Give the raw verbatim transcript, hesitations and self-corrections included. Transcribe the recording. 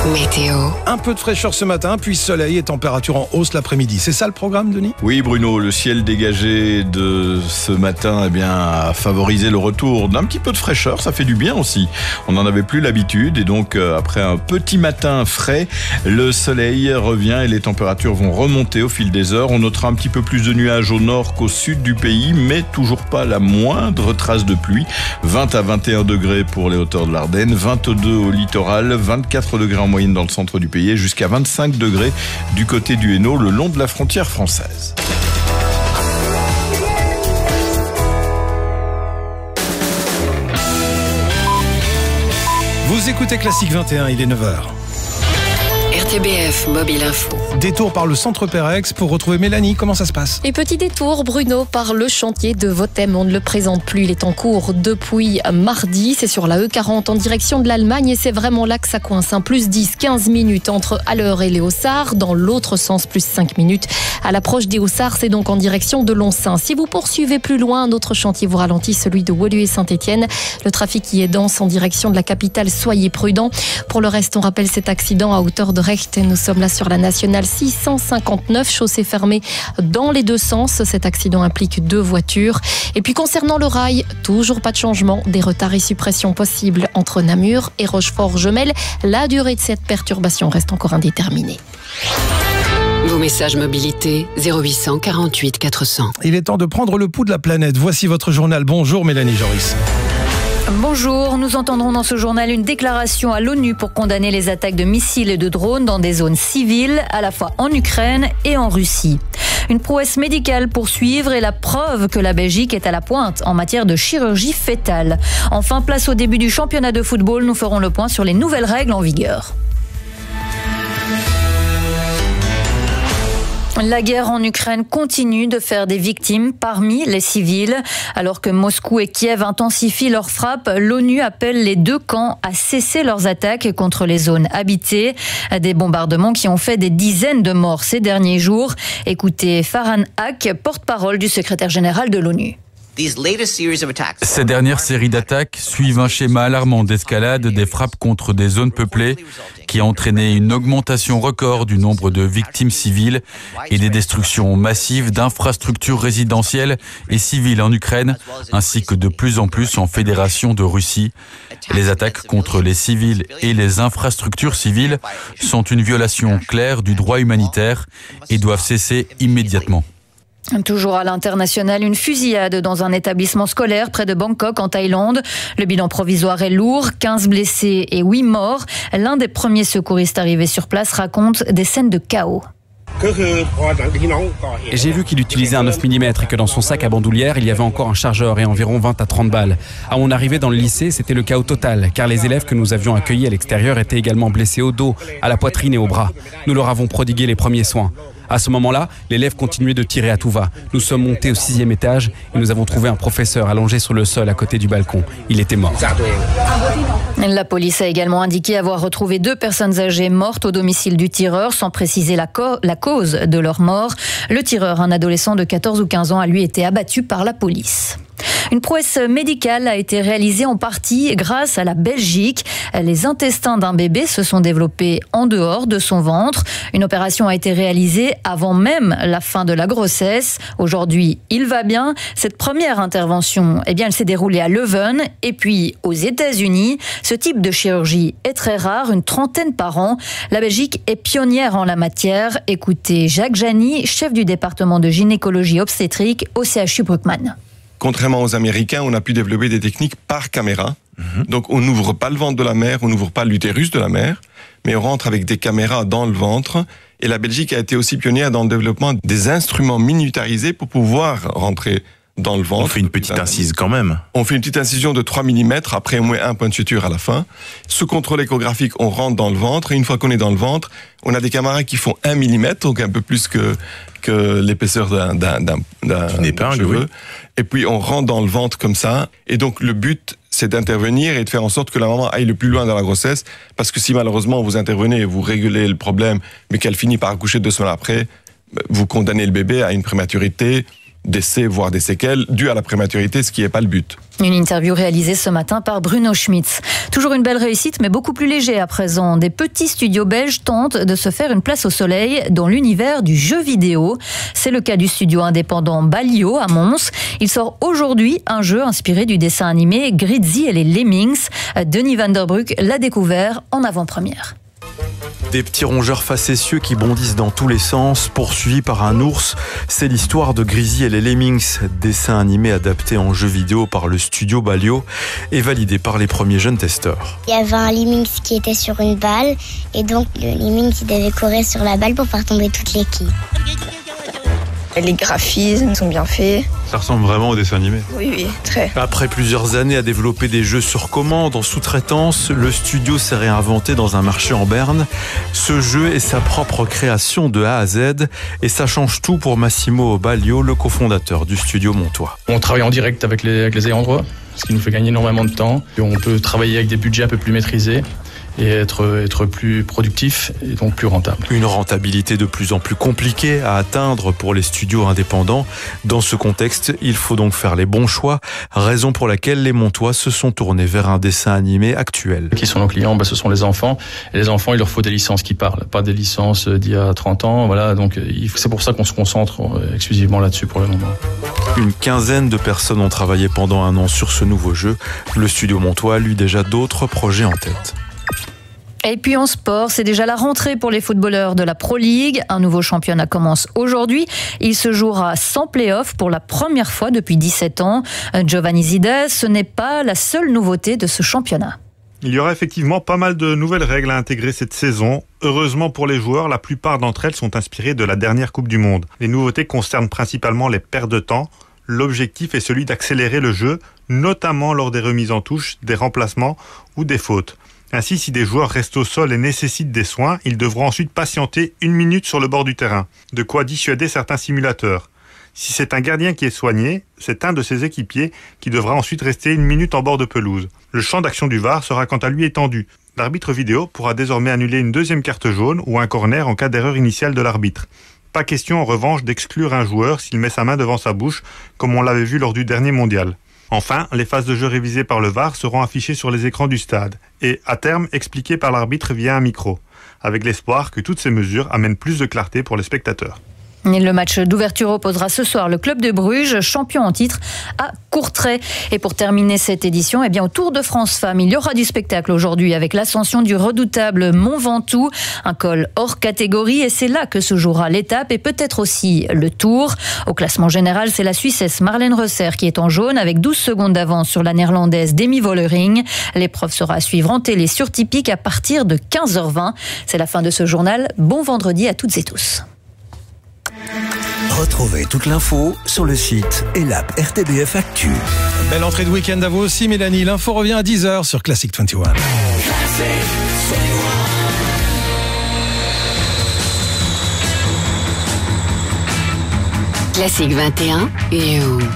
Météo. Un peu de fraîcheur ce matin, puis soleil et température en hausse l'après-midi. C'est ça le programme, Denis ? Oui, Bruno, le ciel dégagé de ce matin eh bien, a favorisé le retour d'un petit peu de fraîcheur. Ça fait du bien aussi. On n'en avait plus l'habitude et donc euh, après un petit matin frais, le soleil revient et les températures vont remonter au fil des heures. On notera un petit peu plus de nuages au nord qu'au sud du pays, mais toujours pas la moindre trace de pluie. vingt à vingt et un degrés pour les hauteurs de l'Ardenne, vingt-deux au littoral, vingt-quatre degrés en moyenne dans le centre du pays et jusqu'à vingt-cinq degrés du côté du Hainaut, le long de la frontière française. Vous écoutez Classique vingt et un, il est neuf heures. R T B F Mobile Info. Détour par le centre Pérex pour retrouver Mélanie. Comment ça se passe ? Et petit détour, Bruno, par le chantier de Votem. On ne le présente plus. Il est en cours depuis mardi. C'est sur la E quarante en direction de l'Allemagne et c'est vraiment là que ça coince. Un plus dix, quinze minutes entre Haller et les Haussards. Dans l'autre sens, plus cinq minutes. À l'approche des Haussards, c'est donc en direction de Lonsin. Si vous poursuivez plus loin, un autre chantier vous ralentit, celui de Woluwe-Saint-Étienne. Le trafic y est dense en direction de la capitale. Soyez prudents. Pour le reste, on rappelle cet accident à hauteur de Recht. Nous sommes là sur la nationale six cent cinquante-neuf, chaussée fermée dans les deux sens. Cet accident implique deux voitures. Et puis concernant le rail, toujours pas de changement. Des retards et suppressions possibles entre Namur et Rochefort-Gemelle. La durée de cette perturbation reste encore indéterminée. Vos messages mobilité zéro huit cent quarante-huit quatre cents. Il est temps de prendre le pouls de la planète. Voici votre journal. Bonjour Mélanie Joris. Bonjour, nous entendrons dans ce journal une déclaration à l'ONU pour condamner les attaques de missiles et de drones dans des zones civiles, à la fois en Ukraine et en Russie. Une prouesse médicale pour suivre et la preuve que la Belgique est à la pointe en matière de chirurgie fœtale. Enfin, place au début du championnat de football, nous ferons le point sur les nouvelles règles en vigueur. La guerre en Ukraine continue de faire des victimes parmi les civils. Alors que Moscou et Kiev intensifient leurs frappes, l'ONU appelle les deux camps à cesser leurs attaques contre les zones habitées. Des bombardements qui ont fait des dizaines de morts ces derniers jours. Écoutez Farhan Haq, porte-parole du secrétaire général de l'ONU. Ces dernières séries d'attaques suivent un schéma alarmant d'escalade des frappes contre des zones peuplées qui a entraîné une augmentation record du nombre de victimes civiles et des destructions massives d'infrastructures résidentielles et civiles en Ukraine, ainsi que de plus en plus en Fédération de Russie. Les attaques contre les civils et les infrastructures civiles sont une violation claire du droit humanitaire et doivent cesser immédiatement. Toujours à l'international, une fusillade dans un établissement scolaire près de Bangkok en Thaïlande. Le bilan provisoire est lourd, quinze blessés et huit morts. L'un des premiers secouristes arrivés sur place raconte des scènes de chaos. J'ai vu qu'il utilisait un neuf millimètres et que dans son sac à bandoulière, il y avait encore un chargeur et environ vingt à trente balles. À mon arrivée dans le lycée, c'était le chaos total, car les élèves que nous avions accueillis à l'extérieur étaient également blessés au dos, à la poitrine et au bras. Nous leur avons prodigué les premiers soins. À ce moment-là, l'élève continuait de tirer à tout va. Nous sommes montés au sixième étage et nous avons trouvé un professeur allongé sur le sol à côté du balcon. Il était mort. La police a également indiqué avoir retrouvé deux personnes âgées mortes au domicile du tireur, sans préciser la, co- la cause de leur mort. Le tireur, un adolescent de quatorze ou quinze ans, a lui été abattu par la police. Une prouesse médicale a été réalisée en partie grâce à la Belgique. Les intestins d'un bébé se sont développés en dehors de son ventre. Une opération a été réalisée avant même la fin de la grossesse. Aujourd'hui, il va bien. Cette première intervention, eh bien, elle s'est déroulée à Leuven et puis aux États-Unis. Ce type de chirurgie est très rare, une trentaine par an. La Belgique est pionnière en la matière. Écoutez Jacques Jany, chef du département de gynécologie obstétrique au C H U Bruckmann. Contrairement aux Américains, on a pu développer des techniques par caméra. Mmh. Donc on n'ouvre pas le ventre de la mère, on n'ouvre pas l'utérus de la mère, mais on rentre avec des caméras dans le ventre. Et la Belgique a été aussi pionnière dans le développement des instruments miniaturisés pour pouvoir rentrer dans le ventre. On fait une petite incise quand même. On fait une petite incision de trois millimètres, après au moins un point de suture à la fin. Sous contrôle échographique, on rentre dans le ventre. Et une fois qu'on est dans le ventre, on a des caméras qui font un millimètre, donc un peu plus que, que l'épaisseur d'un, d'un, d'un, d'un Une épingle, cheveu. oui. Et puis on rentre dans le ventre comme ça. Et donc le but, c'est d'intervenir et de faire en sorte que la maman aille le plus loin dans la grossesse. Parce que si malheureusement vous intervenez et vous régulez le problème, mais qu'elle finit par accoucher deux semaines après, vous condamnez le bébé à une prématurité décès, voire des séquelles, dues à la prématurité, ce qui n'est pas le but. Une interview réalisée ce matin par Bruno Schmitz. Toujours une belle réussite, mais beaucoup plus léger à présent. Des petits studios belges tentent de se faire une place au soleil dans l'univers du jeu vidéo. C'est le cas du studio indépendant Balio à Mons. Il sort aujourd'hui un jeu inspiré du dessin animé Grizzy et les Lemmings. Denis Van der Broek l'a découvert en avant-première. Des petits rongeurs facétieux qui bondissent dans tous les sens, poursuivis par un ours. C'est l'histoire de Grizzy et les Lemmings, dessin animé adapté en jeu vidéo par le studio Balio et validé par les premiers jeunes testeurs. Il y avait un Lemmings qui était sur une balle et donc le Lemmings il devait courir sur la balle pour faire tomber toute l'équipe. Les graphismes sont bien faits. Ça ressemble vraiment au dessin animé. Oui, oui, très. Après plusieurs années à développer des jeux sur commande en sous-traitance, le studio s'est réinventé dans un marché en berne. Ce jeu est sa propre création de A à Z et ça change tout pour Massimo Balio, le cofondateur du studio montois. On travaille en direct avec les, avec les ayants droit, ce qui nous fait gagner énormément de temps. Et on peut travailler avec des budgets un peu plus maîtrisés et être, être plus productif et donc plus rentable. Une rentabilité de plus en plus compliquée à atteindre pour les studios indépendants. Dans ce contexte, il faut donc faire les bons choix, raison pour laquelle les Montois se sont tournés vers un dessin animé actuel. Qui sont nos clients? Ben, ce sont les enfants. Et les enfants, il leur faut des licences qui parlent, pas des licences d'il y a trente ans. Voilà, donc c'est pour ça qu'on se concentre exclusivement là-dessus pour le moment. Une quinzaine de personnes ont travaillé pendant un an sur ce nouveau jeu. Le studio Montois a lui déjà d'autres projets en tête. Et puis en sport, c'est déjà la rentrée pour les footballeurs de la Pro League. Un nouveau championnat commence aujourd'hui. Il se jouera sans play-off pour la première fois depuis dix-sept ans. Giovanni Zidane, ce n'est pas la seule nouveauté de ce championnat. Il y aura effectivement pas mal de nouvelles règles à intégrer cette saison. Heureusement pour les joueurs, la plupart d'entre elles sont inspirées de la dernière Coupe du Monde. Les nouveautés concernent principalement les pertes de temps. L'objectif est celui d'accélérer le jeu, notamment lors des remises en touche, des remplacements ou des fautes. Ainsi, si des joueurs restent au sol et nécessitent des soins, ils devront ensuite patienter une minute sur le bord du terrain. De quoi dissuader certains simulateurs. Si c'est un gardien qui est soigné, c'est un de ses équipiers qui devra ensuite rester une minute en bord de pelouse. Le champ d'action du V A R sera quant à lui étendu. L'arbitre vidéo pourra désormais annuler une deuxième carte jaune ou un corner en cas d'erreur initiale de l'arbitre. Pas question en revanche d'exclure un joueur s'il met sa main devant sa bouche, comme on l'avait vu lors du dernier mondial. Enfin, les phases de jeu révisées par le V A R seront affichées sur les écrans du stade et, à terme, expliquées par l'arbitre via un micro, avec l'espoir que toutes ces mesures amènent plus de clarté pour les spectateurs. Le match d'ouverture opposera ce soir le club de Bruges, champion en titre, à Courtrai. Et pour terminer cette édition, eh bien, au Tour de France Femmes, il y aura du spectacle aujourd'hui avec l'ascension du redoutable Mont Ventoux, un col hors catégorie, et c'est là que se jouera l'étape et peut-être aussi le Tour. Au classement général, c'est la Suissesse Marlène Reusser qui est en jaune avec douze secondes d'avance sur la Néerlandaise Demi Vollering. L'épreuve sera à suivre en télé sur Tipeee à partir de quinze heures vingt. C'est la fin de ce journal. Bon vendredi à toutes et tous. Retrouvez toute l'info sur le site et l'app R T B F Actu. Belle entrée de week-end à vous aussi, Mélanie. L'info revient à dix heures sur Classic vingt et un. Classic vingt et un, et